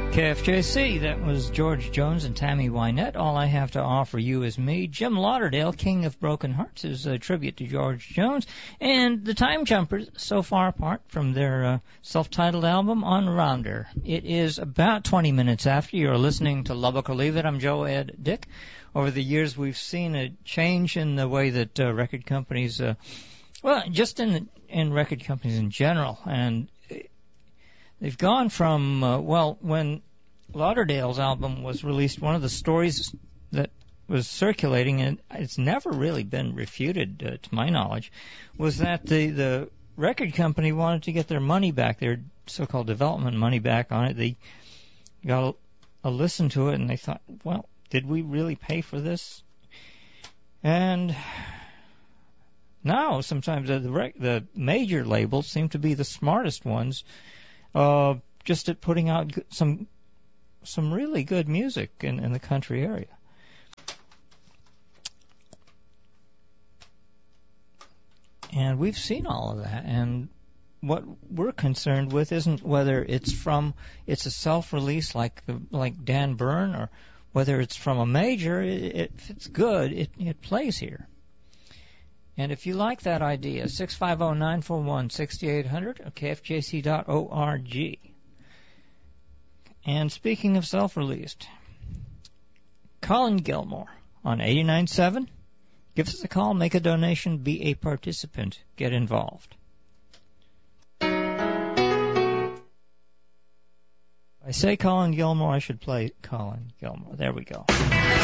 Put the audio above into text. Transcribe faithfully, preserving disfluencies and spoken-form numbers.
K F J C, that was George Jones and Tammy Wynette. All I Have to Offer You Is Me. Jim Lauderdale, King of Broken Hearts, is a tribute to George Jones. And the Time Jumpers, So Far Apart, from their uh, self-titled album, On Rounder. It is about twenty minutes after. You're listening to Lubbock or Leave It. I'm Joe Ed Dick. Over the years, we've seen a change in the way that uh, record companies, uh, well, just in, the, in record companies in general, and they've gone from, uh, well, when Lauderdale's album was released, one of the stories that was circulating, and it's never really been refuted uh, to my knowledge, was that the, the record company wanted to get their money back, their so-called development money back on it. They got a, a listen to it, and they thought, well, did we really pay for this? And now, sometimes the, the, rec- the major labels seem to be the smartest ones, Uh, just at putting out some some really good music in, in the country area. And we've seen all of that. And what we're concerned with isn't whether it's from it's a self-release like the, like Dan Byrne, or whether it's from a major. It, it, if it's good, it, it plays here. And if you like that idea, six five zero, nine four one, six eight zero zero or K F J C dot org. And speaking of self-released, Colin Gilmore on eighty-nine point seven. Give us a call, make a donation, be a participant, get involved. I say Colin Gilmore, I should play Colin Gilmore. There we go.